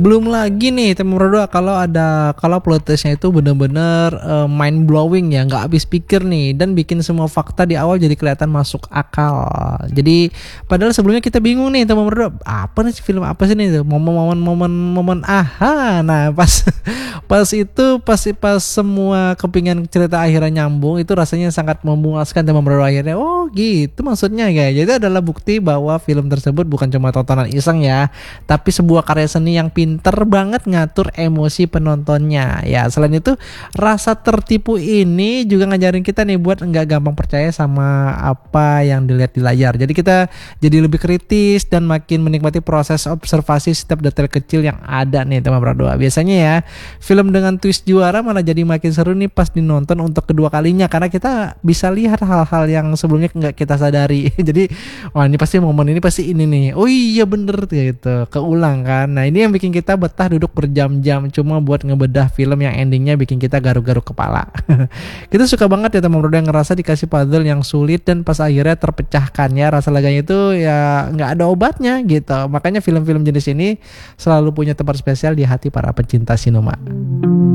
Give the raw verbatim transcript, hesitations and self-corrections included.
Belum lagi nih teman berdua kalau ada kalau plot twist-nya itu bener-bener uh, mind blowing ya, nggak habis pikir nih dan bikin semua fakta di awal jadi kelihatan masuk akal. Jadi padahal sebelumnya kita bingung nih teman berdua, apa nih film apa sih nih, momen-momen momen-momen aha. Nah pas pas itu pas pas semua kepingan cerita akhirnya nyambung, itu rasanya sangat memuaskan teman berdua. Akhirnya oh gitu maksudnya ya. Jadi adalah bukti bahwa film tersebut bukan cuma tontonan iseng ya, tapi sebuah karya seni yang pinter banget ngatur emosi penontonnya. Ya selain itu rasa tertipu ini juga ngajarin kita nih buat nggak gampang percaya sama apa yang dilihat di layar. Jadi kita jadi lebih kritis dan makin menikmati proses observasi setiap detail kecil yang ada nih teman berdua. Biasanya ya film dengan twist juara malah jadi makin seru nih pas dinonton untuk kedua kalinya, karena kita bisa lihat hal-hal yang sebelumnya nggak kita sadari. Jadi wah ini pasti momen ini pasti ini nih, oh iya bener gitu, keulang kan. Nah ini yang bikin kita betah duduk berjam-jam cuma buat ngebedah film yang endingnya bikin kita garuk-garuk kepala. Kita suka banget ya teman berdua yang ngerasa dikasih puzzle yang sulit dan pas akhirnya terpecahkan ya, rasa leganya itu ya nggak ada obatnya gitu. Makanya film-film jenis ini selalu punya tempat spesial di hati para pecinta sinema.